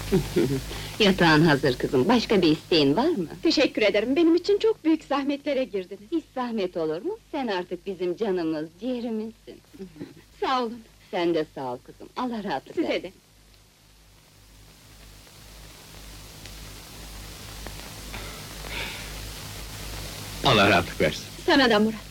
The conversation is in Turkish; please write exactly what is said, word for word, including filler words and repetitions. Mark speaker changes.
Speaker 1: Yatağın hazır kızım, başka bir isteğin var mı?
Speaker 2: Teşekkür ederim, benim için çok büyük zahmetlere girdiniz.
Speaker 1: Hiç zahmet olur mu? Sen artık bizim canımız, ciğerimizsin.
Speaker 2: Sağ olun,
Speaker 1: Sen de sağ ol kızım, Allah rahatlık
Speaker 2: size
Speaker 1: versin.
Speaker 2: de.
Speaker 3: Allah rahatlık versin.
Speaker 2: Sana da Murat.